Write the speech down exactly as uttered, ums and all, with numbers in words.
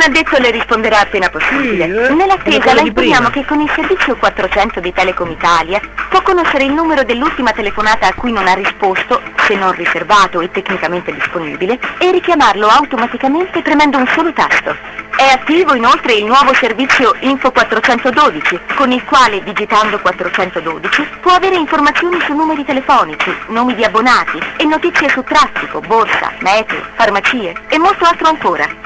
addetto le risponderà appena possibile. Sì, eh? Nell'attesa la informiamo che con il servizio quattrocento di Telecom Italia può conoscere il numero dell'ultima telefonata a cui non ha risposto, se non riservato e tecnicamente disponibile, e richiamarlo automaticamente premendo un solo tasto. È attivo inoltre il nuovo servizio Info quattrocentododici, con il quale, digitando quattrocentododici, può avere informazioni su numeri telefonici, nomi di abbonati e notizie su traffico, borsa, meteo, farmacie e molto altro ancora.